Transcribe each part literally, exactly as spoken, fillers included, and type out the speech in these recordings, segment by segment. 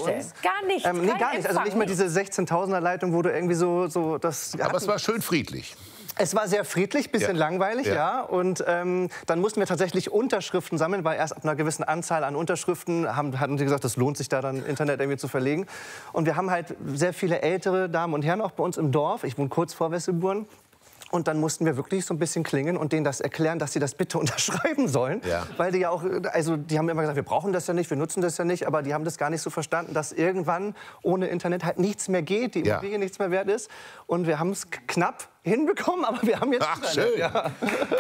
uns. Gar nicht. Ähm, nee, gar nicht. Also nicht mal diese sechzehntausender Leitung, wo du irgendwie so, so das. Aber es war schön friedlich. Es war sehr friedlich, bisschen Ja. langweilig, ja. Ja. Und ähm, dann mussten wir tatsächlich Unterschriften sammeln, weil erst ab einer gewissen Anzahl an Unterschriften haben, hatten sie gesagt, das lohnt sich da dann Internet irgendwie zu verlegen. Und wir haben halt sehr viele ältere Damen und Herren auch bei uns im Dorf. Ich wohne kurz vor Wesselburen. Und dann mussten wir wirklich so ein bisschen klingeln und denen das erklären, dass sie das bitte unterschreiben sollen. Ja. Weil die ja auch, also die haben immer gesagt, wir brauchen das ja nicht, wir nutzen das ja nicht. Aber die haben das gar nicht so verstanden, dass irgendwann ohne Internet halt nichts mehr geht, die Immobilie Ja. nichts mehr wert ist. Und wir haben es knapp hinbekommen, aber wir haben jetzt Ach, Internet. schön. Ja.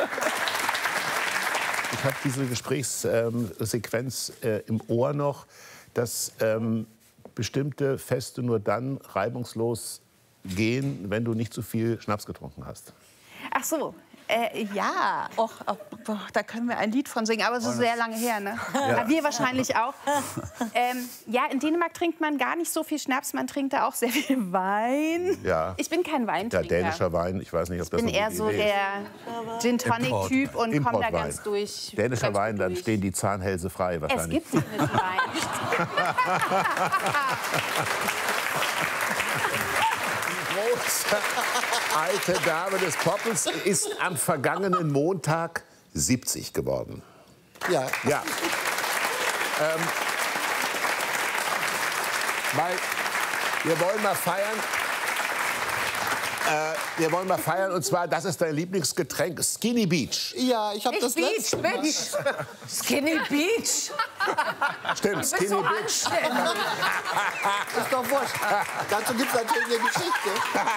Ich habe diese Gesprächssequenz äh, im Ohr noch, dass ähm, bestimmte Feste nur dann reibungslos gehen, wenn du nicht zu viel Schnaps getrunken hast. Ach so, äh, ja, Och, oh, boah, da können wir ein Lied von singen, aber es ist sehr lange her, ne? Ja. Wir wahrscheinlich auch. Ähm, ja, in Dänemark trinkt man gar nicht so viel Schnaps, man trinkt da auch sehr viel Wein. Ja. Ich bin kein Ja, Weintrinker. dänischer Wein, ich weiß nicht, ob das Ich bin eine eher gute so Idee der Gin-Tonic-Typ und komme da Importwein. ganz durch. Dänischer ganz Wein, gut dann durch. stehen die Zahnhälse frei Es wahrscheinlich. gibt dänischen Wein. Große alte Dame des Poppens ist am vergangenen Montag siebzig geworden. Ja. Ja. Ähm, weil wir wollen mal feiern. Äh, wir wollen mal feiern und zwar, das ist dein Lieblingsgetränk, Skinny Beach. Ja, ich habe das Beach, letzte Bitch. Skinny Beach. Stimmt, Skinny so Beach. Ist doch wurscht. Dazu gibt es natürlich eine Geschichte.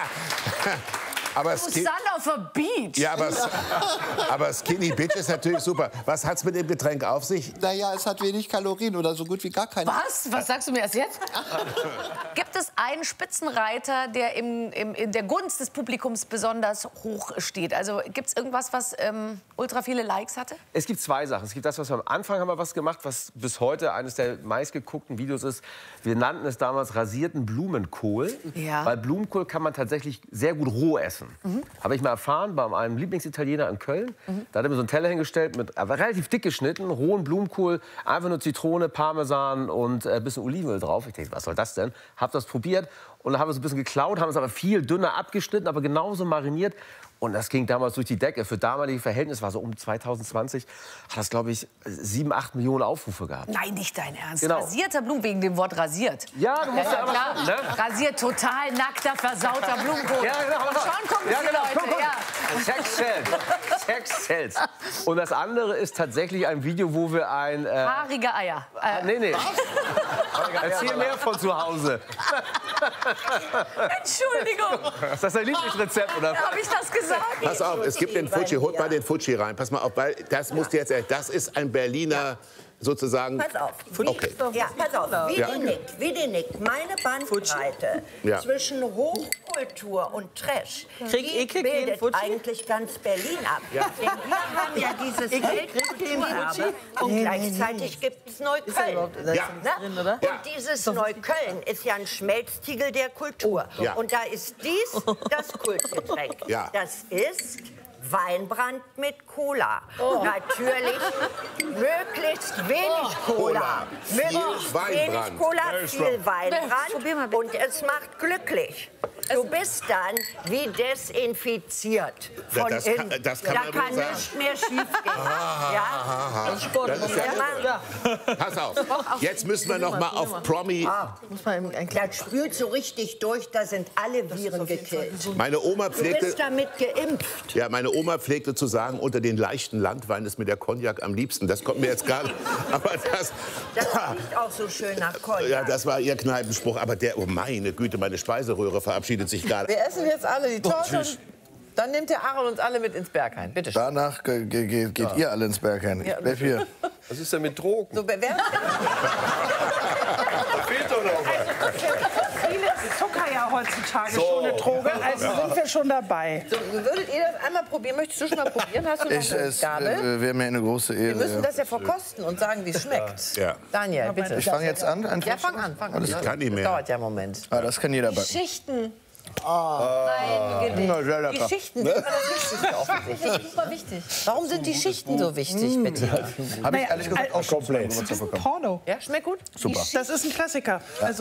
Aber Son Skin of a Beach. ja, aber, aber Skinny Bitch ist natürlich super. Was hat's mit dem Getränk auf sich? Naja, es hat wenig Kalorien oder so gut wie gar keine. Was? Was sagst du mir erst jetzt? Gibt es einen Spitzenreiter, der im, im, in der Gunst des Publikums besonders hoch steht? Also gibt es irgendwas, was ähm, ultra viele Likes hatte? Es gibt zwei Sachen. Es gibt das, was wir am Anfang haben wir was gemacht, was bis heute eines der meistgeguckten Videos ist. Wir nannten es damals rasierten Blumenkohl. Ja. Weil Blumenkohl kann man tatsächlich sehr gut roh essen. Mhm. Habe ich mal erfahren bei einem Lieblingsitaliener in Köln. Mhm. Da hat er mir so einen Teller hingestellt, mit aber relativ dick geschnitten, rohen Blumenkohl, einfach nur Zitrone, Parmesan und ein äh, bisschen Olivenöl drauf. Ich dachte, was soll das denn? Hab das probiert und dann haben wir es ein bisschen geklaut, haben es aber viel dünner abgeschnitten, aber genauso mariniert. Und das ging damals durch die Decke. Für damalige Verhältnisse war so um zwanzig zwanzig, hat das, glaube ich, sieben, acht Millionen Aufrufe gehabt. Nein, nicht dein Ernst. Genau. Rasierter Blumen, wegen dem Wort rasiert. Ja, du musst ja, Ja, aber klar. schon, ne? Rasiert, total nackter, versauter Blumenkohl. Ja, genau. Und schon kommen Ja, die genau. Leute. Komm, komm. Ja. Sex sells. Sex sells. Und das andere ist tatsächlich ein Video, wo wir ein... Äh, Haarige Eier. Äh, nee, nee. Erzähl mehr von zu Hause. Entschuldigung, Ist das dein Lieblingsrezept, oder? habe ich das gesagt? Pass auf, es gibt den Fuji. Holt mal den Fuji rein. Pass mal auf, weil das musst du jetzt ehrlich. Das ist ein Berliner sozusagen. Pass auf. Okay. Ja, pass auf. Wie Ja. die nickt, wie die nickt. Meine Bandbreite Ja. zwischen Hochkultur und Trash, Krieg die ich krieg den bildet Fuji? eigentlich ganz Berlin ab. Denn wir haben ja dieses Weltkulturerbe und gleichzeitig gibt es Neukölln. Ja. Ne? oder? Und dieses Neukölln ist ja ein Schmelztiegel der Kultur. Ja. Und da ist dies das Kultgetränk. Ja. Das ist Weinbrand mit Cola. Natürlich möglichst wenig Cola. Viel Möglichst Weinbrand. wenig Cola, viel Weinbrand. Und es macht glücklich. Du bist dann wie desinfiziert Ja, von das kann- innen. das kann da man wohl kann sagen. nichts mehr schiefgehen. Ja? Das ist ja, pass auf. Jetzt müssen wir noch mal auf Promi. Muss man eben ein Das spült so richtig durch, da sind alle Viren gekillt. Meine Oma Du pflegte. bist damit geimpft. Ja, meine Oma pflegte zu sagen, unter den leichten Landwein ist mir der Cognac am liebsten. Das kommt mir jetzt gar nicht. Aber das, Das riecht auch so schön nach Cognac. ja, das war ihr Kneipenspruch. Aber der, oh meine Güte, meine Speiseröhre verabschiedet sich gerade. Wir essen jetzt alle die Torte. Dann nimmt der Aaron uns alle mit ins Berghain. Bitte schön. Danach ge ge ge geht ihr alle ins Berghain. Ich bleib hier. Was ist denn mit Drogen? So, wer, wer, Fehlt doch noch was. Viele Zucker ja heutzutage schon eine Droge, also sind wir schon dabei. so, würdet ihr das einmal probieren? Möchtest du schon mal probieren? Hast du noch Ich eine es Gabel? äh, wäre mir eine große Wir müssen Ehre. das ja verkosten und sagen, wie es schmeckt. Ja. Daniel, bitte. Ich fange jetzt an. Einfach Ja, fang an, fang an. Alles Das kann nicht mehr. dauert ja einen Moment. Ah, das kann jeder backen. Schichten. Na, sehr Die lecker. Schichten sind immer das Wichtigste offensichtlich. Super wichtig. Warum sind die Schichten so wichtig, bitte? Habe ich ehrlich gesagt auch komplett. Das ist ein Porno. Ja, schmeckt gut? Super. Das ist ein Klassiker. Also